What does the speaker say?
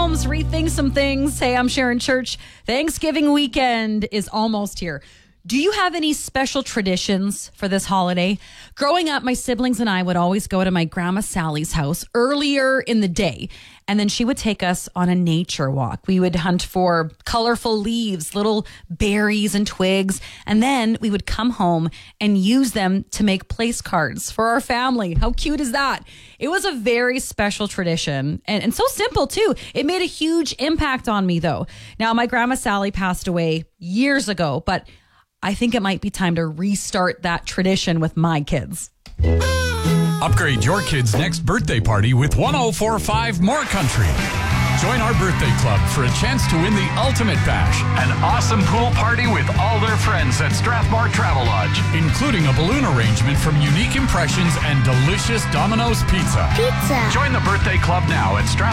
homes, rethink some things. Hey, I'm Sharon Church. Thanksgiving weekend is almost here. Do you have any special traditions for this holiday? Growing up, my siblings and I would always go to my grandma Sally's house earlier in the day, and then she would take us on a nature walk. We would hunt for colorful leaves, little berries and twigs, and then we would come home and use them to make place cards for our family. How cute is that? It was a very special tradition and so simple too. It made a huge impact on me though. Now, my grandma Sally passed away years ago, but I think it might be time to restart that tradition with my kids. Upgrade your kids' next birthday party with 104.5 More Country. Join our birthday club for a chance to win the Ultimate Bash, an awesome pool party with all their friends at Strathmore Travel Lodge, including a balloon arrangement from Unique Impressions and delicious Domino's Pizza. Pizza. Join the birthday club now at Strathmore.